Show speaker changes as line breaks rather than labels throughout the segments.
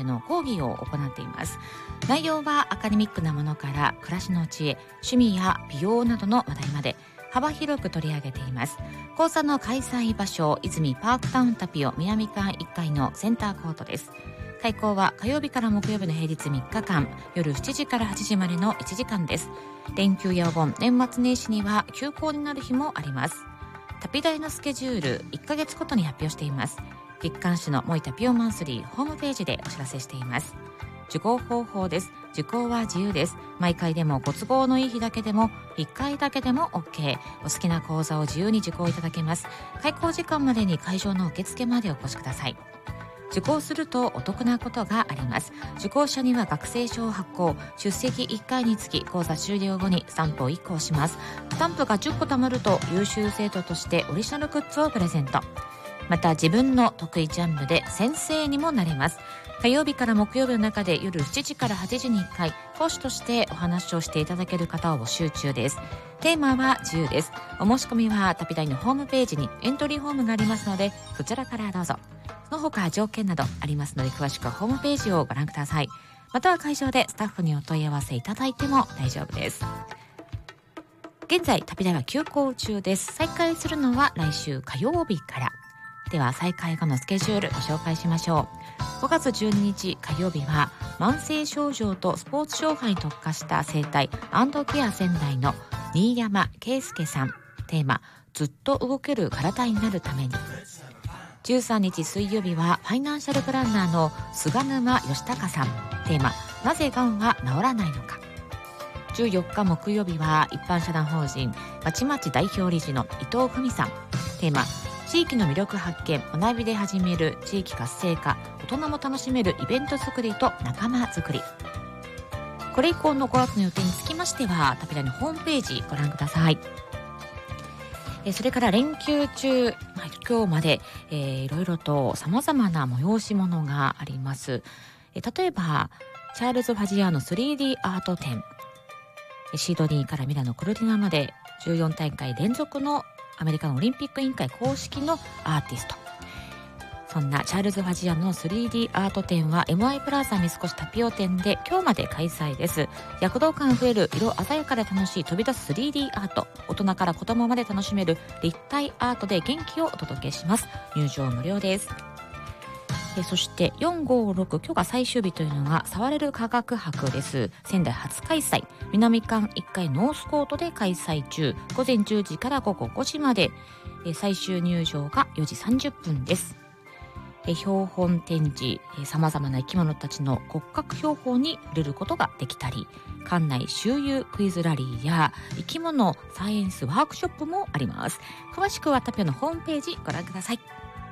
ての講義を行っています。内容はアカデミックなものから暮らしの知恵、趣味や美容などの話題まで幅広く取り上げています。講座の開催場所、泉パークタウンタピオ南館1階のセンターコートです。開講は火曜日から木曜日の平日3日間、夜7時から8時までの1時間です。連休やお盆、年末年始には休校になる日もあります。タピ大のスケジュール、1ヶ月ごとに発表しています。月刊誌のモイタピオマンスリーホームページでお知らせしています。受講方法です。受講は自由です。毎回でもご都合のいい日だけでも1回だけでも OK。 お好きな講座を自由に受講いただけます。開講時間までに会場の受付までお越しください。受講するとお得なことがあります。受講者には学生証を発行、出席1回につき講座終了後にスタンプを1個押します。スタンプが10個貯まると優秀生徒としてオリジナルグッズをプレゼント。また自分の得意ジャンルで先生にもなれます。火曜日から木曜日の中で夜7時から8時に1回、講師としてお話をしていただける方を募集中です。テーマは自由です。お申し込みはタピ大のホームページにエントリーフォームがありますので、そちらからどうぞ。その他条件などありますので、詳しくはホームページをご覧ください。または会場でスタッフにお問い合わせいただいても大丈夫です。現在タピ大は休校中です。再開するのは来週火曜日から。では再開後のスケジュールご紹介しましょう。5月12日火曜日は慢性症状とスポーツ障害に特化した生態&ケア仙台の新山圭介さん。テーマ、ずっと動ける体になるために。13日水曜日はファイナンシャルプランナーの菅沼義孝さん。テーマ、なぜがんは治らないのか。14日木曜日は一般社団法人まちまち代表理事の伊藤文さん。テーマ、地域の魅力発見、学びで始める地域活性化、大人も楽しめるイベント作りと仲間作り。これ以降の5月の予定につきましてはタピ大のホームページご覧ください。それから連休中、今日まで、いろいろと様々な催し物があります。例えばチャールズ・ファジアーノ 3D アート展、シドニーからミラノ・コルティナまで14大会連続のアメリカのオリンピック委員会公式のアーティスト。そんなチャールズ・ファジアンの 3D アート展は MI プラザ三越タピオ店で今日まで開催です。躍動感あふれる色鮮やかで楽しい飛び出す 3D アート、大人から子供まで楽しめる立体アートで元気をお届けします。入場無料です。そして456、今日が最終日というのが触れる科学博です。仙台初開催、南館1階ノースコートで開催中。午前10時から午後5時まで。最終入場が4時30分です。標本展示、様々な生き物たちの骨格標本に触れることができたり、館内周遊クイズラリーや生き物サイエンスワークショップもあります。詳しくはタピオのホームページご覧ください。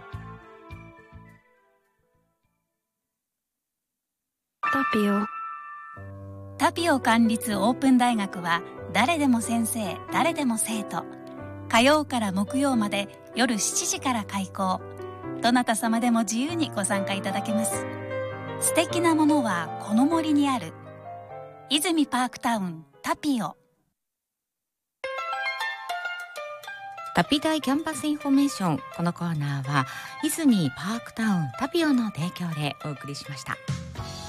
タピオ管立オープン大学は誰でも先生、誰でも生徒。火曜から木曜まで夜7時から開講。どなた様でも自由にご参加いただけます。素敵なものはこの森にある。泉パークタウンタピオ。
タピ大キャンパスインフォメーション。このコーナーは泉パークタウンタピオの提供でお送りしました。